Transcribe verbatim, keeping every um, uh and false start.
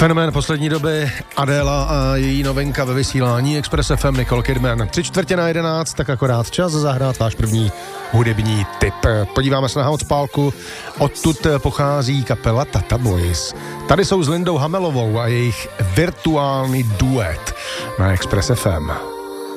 Fenomén poslední doby Adéla a její novinka ve vysílání Express F M Nicole Kidman. Tři čtvrtě na jedenáct, tak akorát čas zahrát váš první hudební tip. Podíváme se na Hotspálku, odtud pochází kapela Tata Boys. Tady jsou s Lindou Hamelovou a jejich virtuální duet na Express F M.